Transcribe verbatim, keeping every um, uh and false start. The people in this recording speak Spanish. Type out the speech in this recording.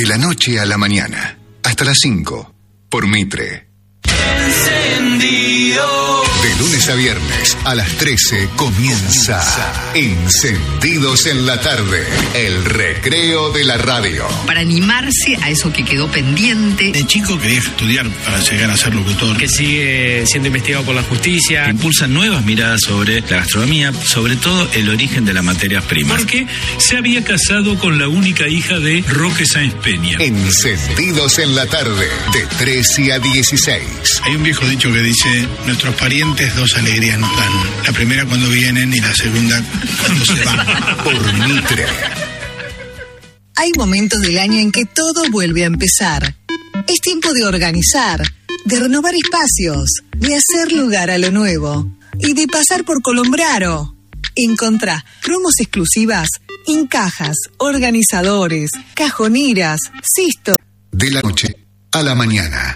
De la noche a la mañana, hasta las cinco, por Mitre. Encendido. De lunes a viernes, a las trece, comienza Encendidos en la Tarde, el recreo de la radio. Para animarse a eso que quedó pendiente. De chico quería estudiar para llegar a ser locutor. Que sigue siendo investigado por la justicia. Que impulsa nuevas miradas sobre la gastronomía, sobre todo el origen de las materias primas. Porque se había casado con la única hija de Roque Sáenz Peña. Encendidos en la Tarde, de trece a dieciséis. Hay un viejo dicho que dice, nuestros parientes dos alegrías nos dan. La primera cuando vienen y la segunda cuando se van. Por Mitre. Hay momentos del año en que todo vuelve a empezar. Es tiempo de organizar, de renovar espacios, de hacer lugar a lo nuevo y de pasar por Colombraro. Encontrá promos exclusivas en cajas, organizadores, cajoneras, cisto. De la noche a la mañana.